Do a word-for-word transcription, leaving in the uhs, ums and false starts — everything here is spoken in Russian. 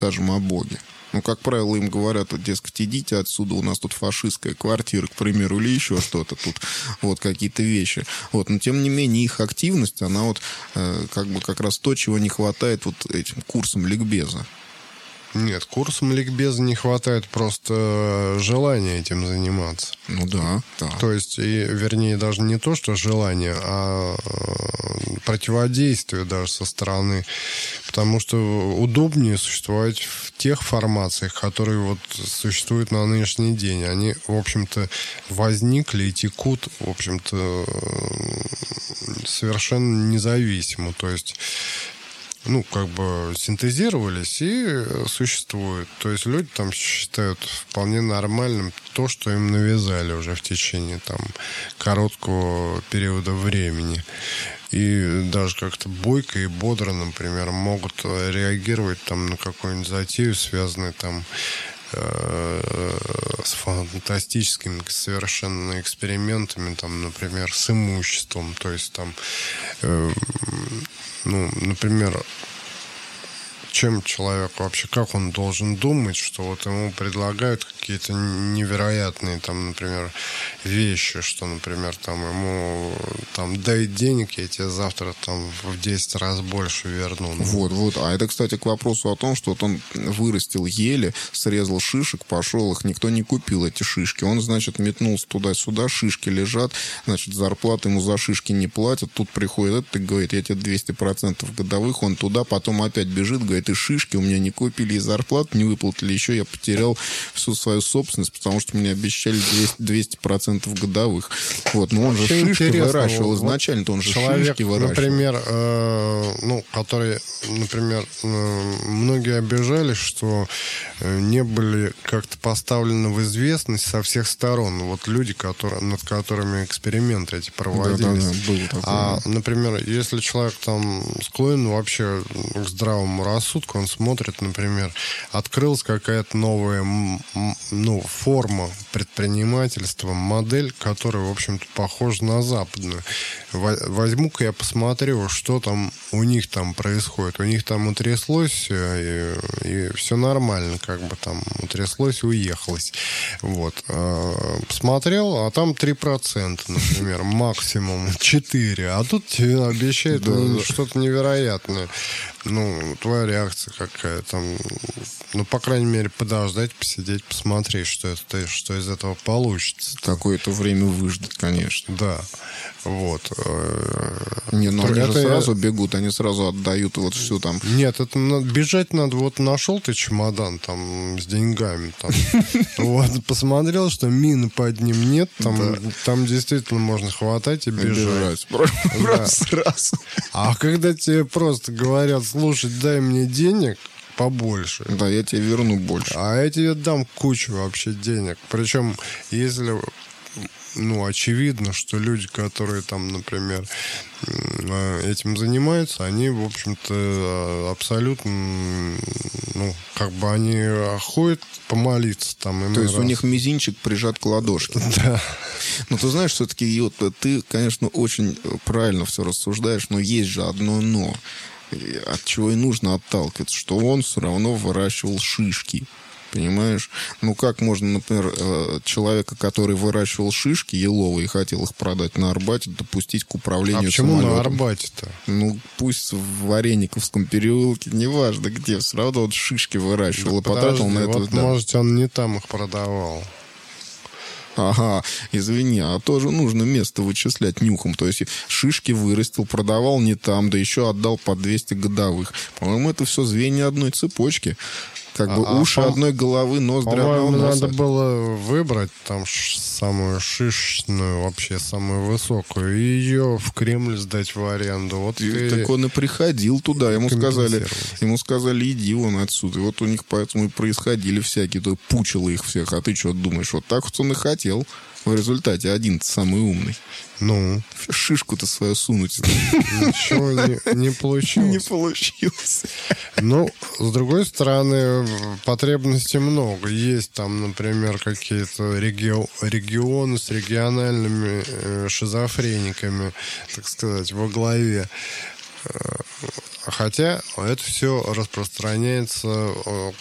скажем, о Боге. Ну, как правило, им говорят, вот, дескать, идите отсюда, у нас тут фашистская квартира, к примеру, или еще что-то тут, вот, какие-то вещи. Вот, но, тем не менее, их активность, она вот, э, как бы, как раз то, чего не хватает вот этим курсам ликбеза. Нет, курсом ликбеза не хватает просто желания этим заниматься. Ну да, да. То есть, и, вернее, даже не то, что желание, а противодействие даже со стороны. Потому что удобнее существовать в тех формациях, которые вот существуют на нынешний день. Они, в общем-то, возникли и текут, в общем-то, совершенно независимо. То есть, ну, как бы синтезировались и существуют. То есть люди там считают вполне нормальным то, что им навязали уже в течение там короткого периода времени. И даже как-то бойко и бодро, например, могут реагировать там на какую-нибудь затею, связанную там с фантастическими совершенно экспериментами, там, например, с имуществом. То есть там, э, ну, например, чем человек вообще, как он должен думать, что вот ему предлагают какие-то невероятные, там, например, вещи, что, например, там ему там дай денег, я тебе завтра там в десять раз больше верну. Вот, вот. А это, кстати, к вопросу о том, что вот он вырастил ели, срезал шишек, пошел их, никто не купил эти шишки. Он, значит, метнулся туда-сюда, шишки лежат, значит, зарплаты ему за шишки не платят. Тут приходит этот и говорит, я тебе двести процентов годовых, он туда, потом опять бежит, говорит, и шишки у меня не купили, и зарплату не выплатили, еще я потерял всю свою собственность, потому что мне обещали двести процентов годовых. Вот, но он же шишки выращивал вот изначально, он же человек, шишки выращивал. Например, э, ну, который, например, э, многие обижались, что не были как-то поставлены в известность со всех сторон. Вот люди, которые, над которыми эксперименты эти проводились. Да, да, да, было такое. А, например, если человек там склонен вообще к здравому рассудку, он смотрит, например, открылась какая-то новая, ну, форма предпринимательства, модель, которая, в общем-то, похожа на западную. Возьму-ка я посмотрю, что там у них там происходит. У них там утряслось, и, и все нормально, как бы там утряслось, уехалось. Вот. Посмотрел, а там три процента, например, максимум четыре процента. А тут тебе обещают да, что-то невероятное. Ну, твоя реакция какая там, ну, по крайней мере, подождать, посидеть, посмотреть, что это, что из этого получится. Какое-то время выждать, конечно. Да, вот. Не, ну они же сразу бегут, они сразу отдают вот все там. Нет, это надо, бежать надо, вот нашел ты чемодан там с деньгами, там, вот, посмотрел, что мины под ним нет, там, там действительно можно хватать и бежать. Просто сразу. А когда тебе просто говорят, слушай, дай мне денег побольше. Да, я тебе верну больше. А я тебе дам кучу вообще денег. Причем, если, ну, очевидно, что люди, которые там, например, этим занимаются, они, в общем-то, абсолютно, ну, как бы они ходят помолиться там. То есть раз. У них мизинчик прижат к ладошке. Да. Но ты знаешь, все-таки вот, ты, конечно, очень правильно все рассуждаешь, но есть же одно «но», от чего и нужно отталкиваться, что он все равно выращивал шишки. Понимаешь? Ну, как можно, например, человека, который выращивал шишки еловые и хотел их продать на Арбате, допустить к управлению а почему самолетом? На Арбате-то? Ну, пусть в Варениковском переулке, неважно где, все равно он шишки выращивал да и потратил на это. Вот, да. Может, он не там их продавал. Ага, извини, а тоже нужно место вычислять нюхом. То есть шишки вырастил, продавал не там, да еще отдал по двести годовых. По-моему, это все звенья одной цепочки. Как бы а, уши а, одной головы, ноздри одного носа. Надо было выбрать там самую шишную, вообще самую высокую, и ее в Кремль сдать в аренду. Вот и, и... Так он и приходил туда. Ему сказали, ему сказали, иди вон отсюда. И вот у них поэтому и происходили всякие, то пучило их всех. А ты что думаешь? Вот так вот он и хотел. В результате один-то самый умный. Ну? Шишку-то свою сунуть. Ничего не, не получилось. Не получилось. Ну, с другой стороны, потребностей много. Есть там, например, какие-то реги... регионы с региональными э, шизофрениками, так сказать, во главе. Хотя это все распространяется